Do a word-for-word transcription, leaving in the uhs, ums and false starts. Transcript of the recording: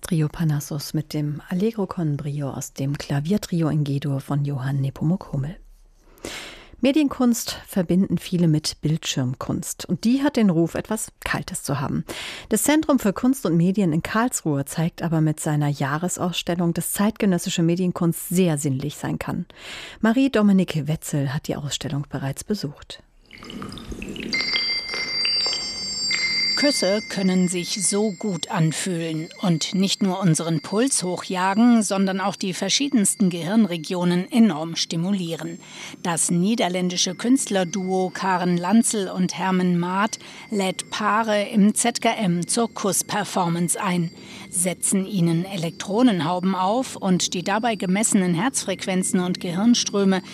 Trio Parnassus mit dem Allegro con Brio aus dem Klaviertrio in G-Dur von Johann Nepomuk Hummel. Medienkunst verbinden viele mit Bildschirmkunst. Und die hat den Ruf, etwas Kaltes zu haben. Das Zentrum für Kunst und Medien in Karlsruhe zeigt aber mit seiner Jahresausstellung, dass zeitgenössische Medienkunst sehr sinnlich sein kann. Marie-Dominique Wetzel hat die Ausstellung bereits besucht. Küsse können sich so gut anfühlen und nicht nur unseren Puls hochjagen, sondern auch die verschiedensten Gehirnregionen enorm stimulieren. Das niederländische Künstlerduo Karen Lanzel und Hermen Maat lädt Paare im Z K M zur Kuss-Performance ein, setzen ihnen Elektronenhauben auf und die dabei gemessenen Herzfrequenzen und Gehirnströme